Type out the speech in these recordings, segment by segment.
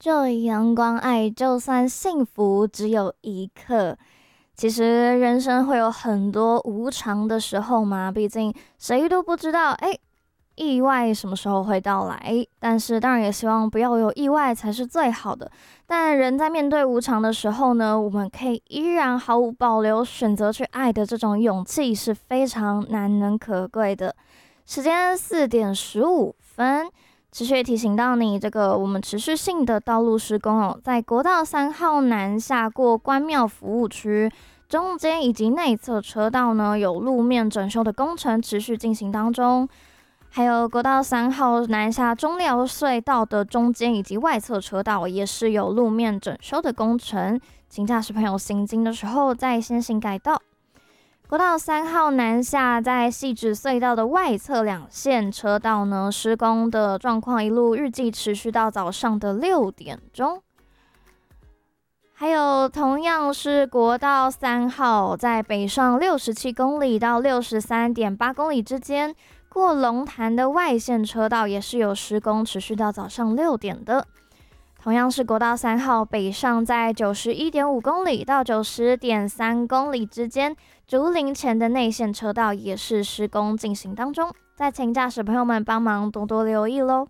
这阳光爱，就算幸福只有一刻。其实人生会有很多无常的时候嘛，毕竟谁都不知道，意外什么时候会到来。但是当然也希望不要有意外才是最好的。但人在面对无常的时候呢，我们可以依然毫无保留选择去爱的这种勇气是非常难能可贵的。时间4:15，持续提醒到你，这个我们持续性的道路施工哦，在国道3号南下过关庙服务区，中间以及内侧车道呢有路面整修的工程持续进行当中，还有国道3号南下中寮隧道的中间以及外侧车道也是有路面整修的工程，请驾驶朋友行经的时候再先行改道。国道3号南下，在汐止隧道的外侧两线车道呢，施工的状况一路预计持续到早上的6点钟。还有同样是国道3号，在北上67公里到63.8公里之间，过龙潭的外线车道也是有施工，持续到早上6点的。同样是国道3号北上，在91.5公里到90.3公里之间，竹林前的内线车道也是施工进行当中，再请驾驶朋友们帮忙多多留意咯。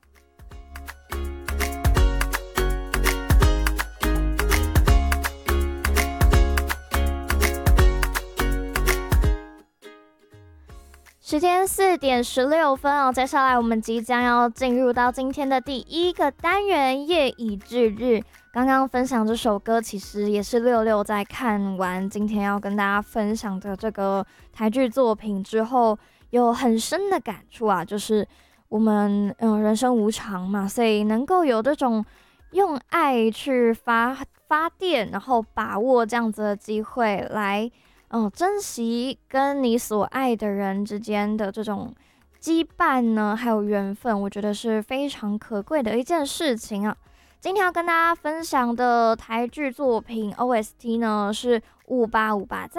时间4:16哦，接下来我们即将要进入到今天的第一个单元夜以继日。刚刚分享这首歌，其实也是66在看完今天要跟大家分享的这个台剧作品之后，有很深的感触啊，就是我们人生无常嘛，所以能够有这种用爱去发电，然后把握这样子的机会来。珍惜跟你所爱的人之间的这种羁绊呢，还有缘分，我觉得是非常可贵的一件事情啊。今天要跟大家分享的台剧作品 OST 呢是5858。